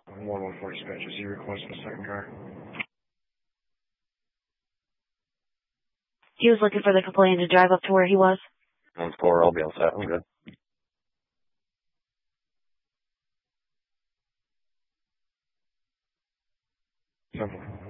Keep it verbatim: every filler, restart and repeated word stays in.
one one four dispatch, is he requesting a second car? He was looking for the complainant to drive up to where he was. one four, I'll be all set. I'm good. Simple.